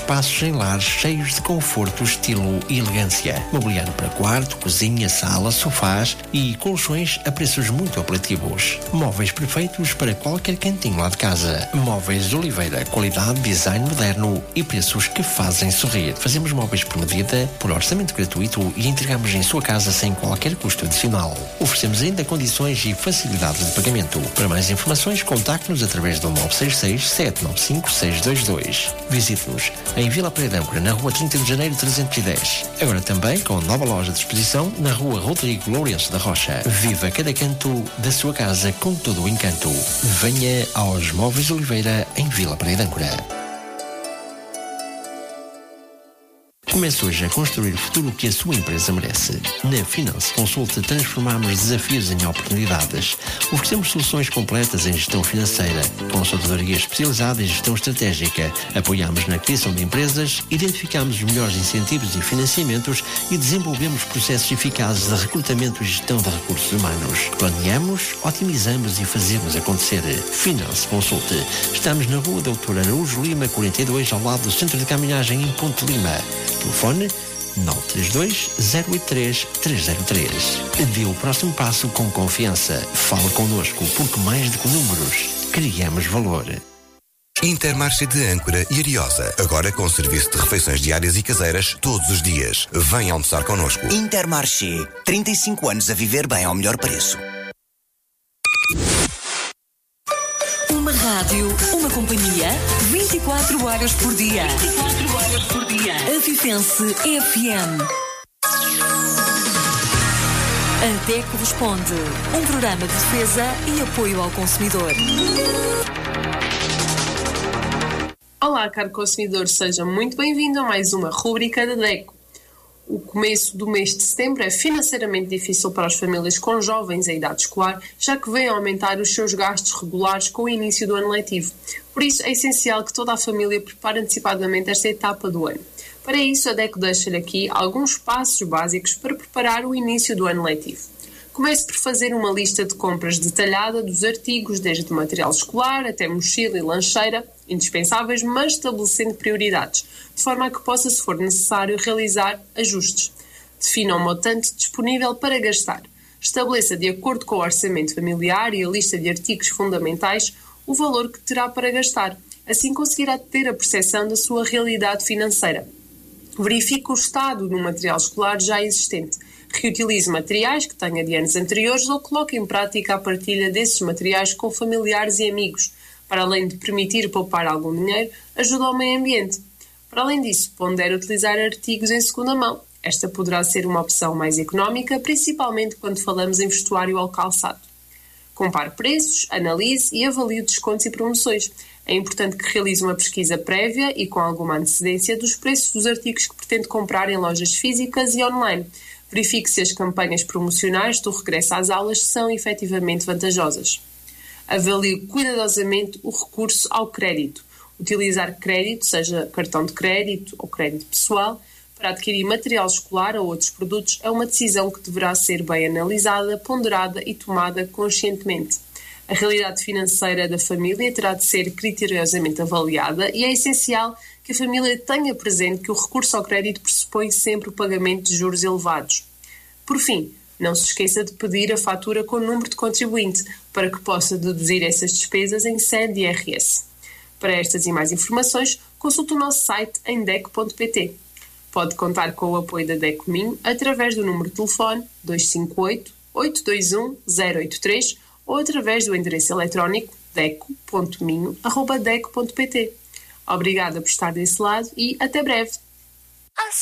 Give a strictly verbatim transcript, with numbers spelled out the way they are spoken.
espaços em lares cheios de conforto, estilo e elegância. Mobiliário para quarto, cozinha, sala, sofás e colchões a preços muito apelativos. Móveis perfeitos para qualquer cantinho lá de casa. Móveis Oliveira, qualidade, design moderno e preços que fazem sorrir. Fazemos móveis por medida, por orçamento gratuito e entregamos em sua casa sem qualquer custo adicional. Oferecemos ainda condições e facilidades de pagamento. Para mais informações, contacte-nos através do nove seis seis, sete nove cinco, seis dois dois. Visite-nos em Vila Praia de Âncora, na rua trinta de janeiro trezentos e dez. Agora também com nova loja de exposição na rua Rodrigo Lourenço da Rocha. Viva cada canto da sua casa com todo o encanto. Venha aos Móveis Oliveira em Vila Praia de Âncora. Comece hoje a construir o futuro que a sua empresa merece. Na Finance Consult transformamos desafios em oportunidades. Oferecemos soluções completas em gestão financeira, consultoria especializada em gestão estratégica. Apoiamos na criação de empresas, identificamos os melhores incentivos e financiamentos e desenvolvemos processos eficazes de recrutamento e gestão de recursos humanos. Planeamos, otimizamos e fazemos acontecer. Finance Consult. Estamos na rua Doutor Araújo Lima, quarenta e dois, ao lado do Centro de Caminhagem em Ponte Lima. Telefone nove três dois, zero oito três, três zero três. Dê o próximo passo com confiança. Fale connosco, porque mais do que números, criamos valor. Intermarché de Âncora e Ariosa. Agora com serviço de refeições diárias e caseiras todos os dias. Venha almoçar connosco. Intermarché. trinta e cinco anos a viver bem ao melhor preço. Uma rádio, uma companhia, vinte e quatro horas por dia. vinte e quatro horas por dia. Avifense F M. A DECO Responde. Um programa de defesa e apoio ao consumidor. Olá, caro consumidor, seja muito bem-vindo a mais uma rúbrica da DECO. O começo do mês de setembro é financeiramente difícil para as famílias com jovens em idade escolar, já que vêm a aumentar os seus gastos regulares com o início do ano letivo. Por isso, é essencial que toda a família prepare antecipadamente esta etapa do ano. Para isso, a DECO deixa-lhe aqui alguns passos básicos para preparar o início do ano letivo. Comece por fazer uma lista de compras detalhada dos artigos, desde material escolar até mochila e lancheira, indispensáveis, mas estabelecendo prioridades, de forma a que possa, se for necessário, realizar ajustes. Defina o montante disponível para gastar. Estabeleça, de acordo com o orçamento familiar e a lista de artigos fundamentais, o valor que terá para gastar. Assim conseguirá ter a percepção da sua realidade financeira. Verifique o estado do material escolar já existente. Reutilize materiais que tenha de anos anteriores ou coloque em prática a partilha desses materiais com familiares e amigos. Para além de permitir poupar algum dinheiro, ajuda ao meio ambiente. Para além disso, pondere utilizar artigos em segunda mão. Esta poderá ser uma opção mais económica, principalmente quando falamos em vestuário ou calçado. Compare preços, analise e avalie descontos e promoções. É importante que realize uma pesquisa prévia e com alguma antecedência dos preços dos artigos que pretende comprar em lojas físicas e online. Verifique se as campanhas promocionais do regresso às aulas são efetivamente vantajosas. Avalie cuidadosamente o recurso ao crédito. Utilizar crédito, seja cartão de crédito ou crédito pessoal, para adquirir material escolar ou outros produtos é uma decisão que deverá ser bem analisada, ponderada e tomada conscientemente. A realidade financeira da família terá de ser criteriosamente avaliada e é essencial que a família tenha presente que o recurso ao crédito pressupõe sempre o pagamento de juros elevados. Por fim, não se esqueça de pedir a fatura com o número de contribuinte para que possa deduzir essas despesas em sede de I R S. Para estas e mais informações, consulte o nosso site em deco ponto pt. Pode contar com o apoio da DECO Minho através do número de telefone dois cinco oito, oito dois um, zero oito três ou através do endereço eletrónico deco ponto minho arroba deco ponto pt. Obrigada por estar desse lado e até breve!